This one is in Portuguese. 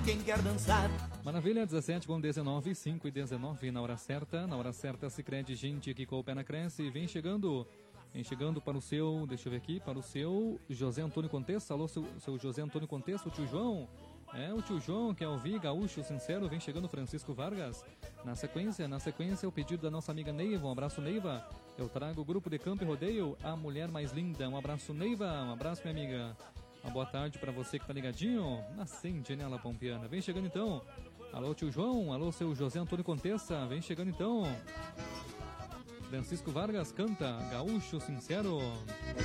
quem quer dançar. Maravilha, 17 com 19, 5 e 19 na hora certa, Sicredi, gente que com o pé na cresce, vem chegando para o seu, deixa eu ver aqui, para o seu José Antônio Contessa. Alô, seu José Antônio Contessa, o tio João. O tio João, que é o gaúcho sincero, vem chegando Francisco Vargas. Na sequência, o pedido da nossa amiga Neiva. Um abraço, Neiva. Eu trago o grupo de campo e rodeio, a mulher mais linda. Um abraço, Neiva. Um abraço, minha amiga. Uma boa tarde para você que tá ligadinho na Sentinela Pampiana. Vem chegando então. Alô, tio João. Alô, seu José Antônio Contessa. Vem chegando então. Francisco Vargas canta Gaúcho Sincero.